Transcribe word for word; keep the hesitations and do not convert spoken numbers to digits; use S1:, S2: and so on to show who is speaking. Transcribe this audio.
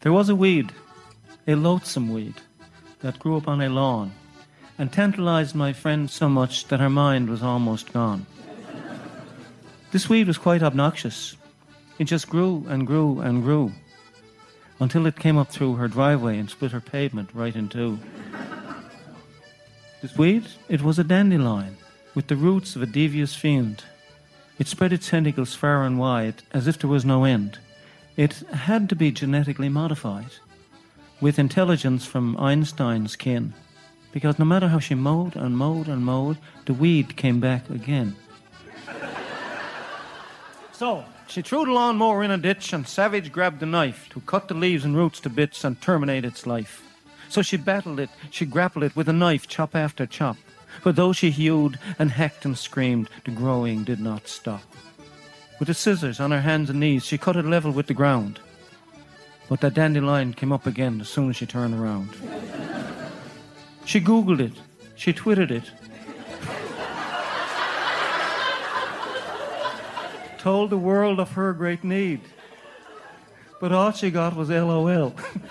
S1: There was a weed, a loathsome weed, that grew up on a lawn and tantalized my friend so much that her mind was almost gone. This weed was quite obnoxious. It just grew and grew and grew until it came up through her driveway and split her pavement right in two. This weed, it was a dandelion with the roots of a devious fiend. It spread its tentacles far and wide as if there was no end. It had to be genetically modified with intelligence from Einstein's kin, because no matter how she mowed and mowed and mowed, the weed came back again. So, she threw the lawnmower in a ditch and Savage grabbed the knife to cut the leaves and roots to bits and terminate its life. So she battled it, she grappled it with a knife, chop after chop. But though she hewed and hacked and screamed, the growing did not stop. With the scissors on her hands and knees, she cut it level with the ground. But that dandelion came up again as soon as she turned around. She Googled it, she Twittered it, told the world of her great need. But all she got was L O L.